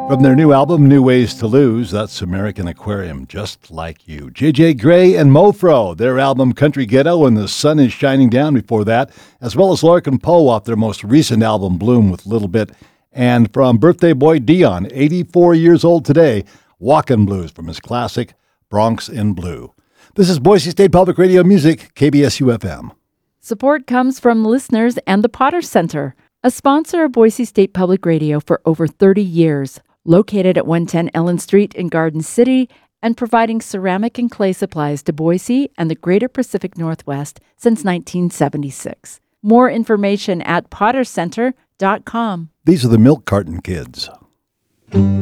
From their new album, New Ways to Lose, that's American Aquarium, Just Like You. J.J. Grey and Mofro, their album Country Ghetto and The Sun is Shining Down before that, as well as Larkin Poe off their most recent album, Bloom with Little Bit. And from birthday boy Dion, 84 years old today, Walkin' Blues from his classic, Bronx in Blue. This is Boise State Public Radio Music, KBSU-FM. Support comes from listeners and the Potter Center, a sponsor of Boise State Public Radio for over 30 years. Located at 110 Ellen Street in Garden City and providing ceramic and clay supplies to Boise and the greater Pacific Northwest since 1976. More information at pottercenter.com. These are the Milk Carton Kids.